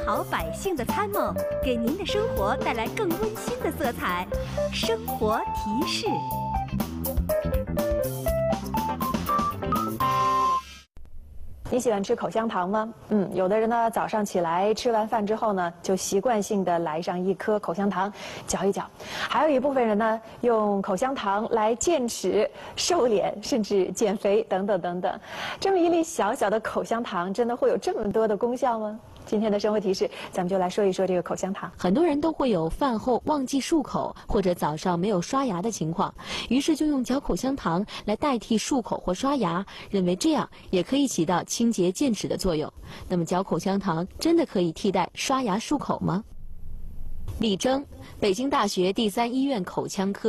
好百姓的参谋，给您的生活带来更温馨的色彩。生活提示。 你喜欢吃口香糖吗？有的人呢，早上起来吃完饭之后呢，就习惯性的来上一颗口香糖，嚼一嚼。还有一部分人呢，用口香糖来健齿、瘦脸，甚至减肥等等等等。这么一粒小小的口香糖，真的会有这么多的功效吗？今天的生活提示，咱们就来说一说这个口香糖。 很多人都会有饭后忘记漱口或者早上没有刷牙的情况，于是就用嚼口香糖来代替漱口或刷牙，认为这样也可以起到清洁健齿的作用。那么嚼口香糖真的可以替代刷牙漱口吗？李征，北京大学第3医院口腔科